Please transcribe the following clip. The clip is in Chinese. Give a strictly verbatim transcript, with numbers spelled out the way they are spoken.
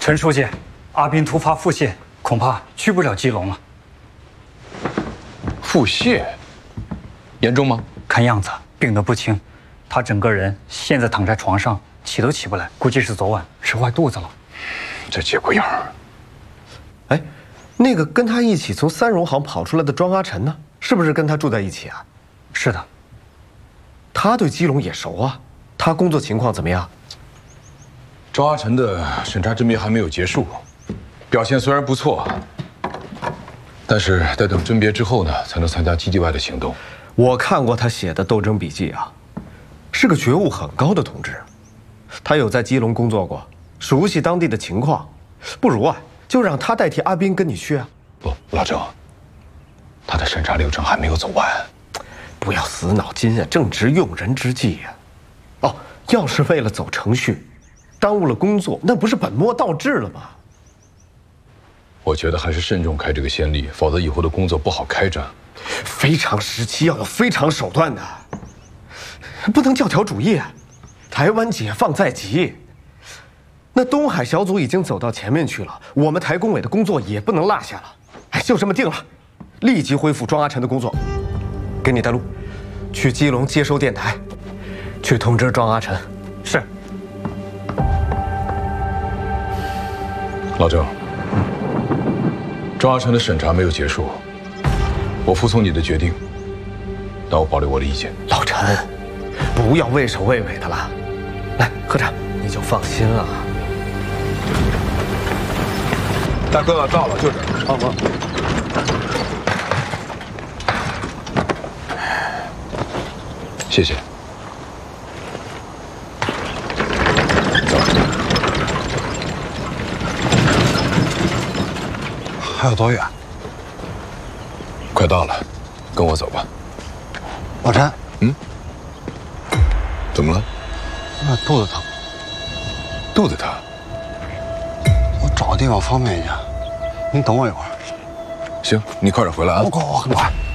陈书记，阿斌突发腹泻，恐怕去不了基隆了。 腹泻，严重吗？ 看样子病得不轻，他整个人现在躺在床上，起都起不来，估计是昨晚吃坏肚子了。 这节骨眼儿。 哎，那个跟他一起从三荣行跑出来的庄阿晨呢？是不是跟他住在一起啊？ 是的。 他对基隆也熟啊，他工作情况怎么样？ 庄阿晨的审查甄别还没有结束，表现虽然不错，但是得等甄别之后呢，才能参加基地外的行动。 我看过他写的斗争笔记啊，是个觉悟很高的同志。他有在基隆工作过，熟悉当地的情况。不如啊，就让他代替阿斌跟你去啊。 不，老郑，他的审查流程还没有走完。 不要死脑筋啊，正值用人之际呀。哦，要是为了走程序，耽误了工作，那不是本末倒置了吗？ 我觉得还是慎重开这个先例，否则以后的工作不好开展。 非常时期要有非常手段的，不能教条主义。台湾解放在即，那东海小组已经走到前面去了，我们台工委的工作也不能落下了。哎，就这么定了，立即恢复庄阿晨的工作。给你带路，去基隆接收电台，去通知庄阿晨。 是。 老郑，庄阿晨的审查没有结束，我服从你的决定，但我保留我的意见。 老陈，不要畏首畏尾的了，来喝茶，你就放心了。 大哥，到了，就这儿。 好好。 谢谢。走。 还有多远？ 快到了，跟我走吧。 老陈， 嗯，怎么了？ 我肚子疼。 肚子疼？ 我找个地方方便一下，您等我一会儿。 行，你快点回来啊！ 我快，我很快。